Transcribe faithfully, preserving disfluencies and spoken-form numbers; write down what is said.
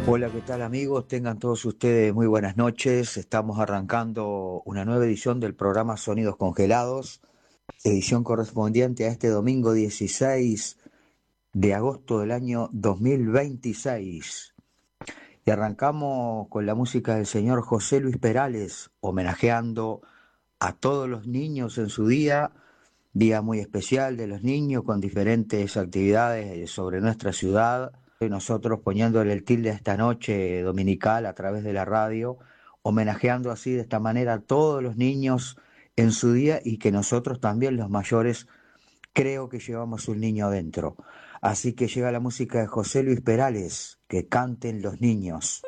Hola, ¿qué tal amigos? Tengan todos ustedes muy buenas noches. Estamos arrancando una nueva edición del programa Sonidos Congelados, edición correspondiente a este domingo dieciséis de agosto del año dos mil veintiséis. Y arrancamos con la música del señor José Luis Perales, homenajeando a todos los niños en su día, día muy especial de los niños con diferentes actividades sobre nuestra ciudad. Y nosotros poniéndole el tilde a esta noche dominical a través de la radio, homenajeando así de esta manera a todos los niños en su día y que nosotros también los mayores creo que llevamos un niño adentro. Así que llega la música de José Luis Perales, que canten los niños.